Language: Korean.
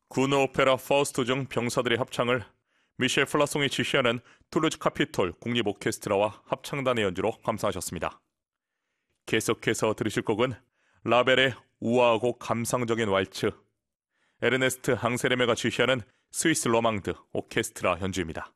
구느 오페라 퍼스트 중 병사들의 합창을 미셸 플라송이 지휘하는 툴루즈 카피톨 국립 오케스트라와 합창단의 연주로 감상하셨습니다. 계속해서 들으실 곡은 라벨의 우아하고 감상적인 왈츠, 에르네스트 앙세르메가 지휘하는 스위스 로망드 오케스트라 연주입니다.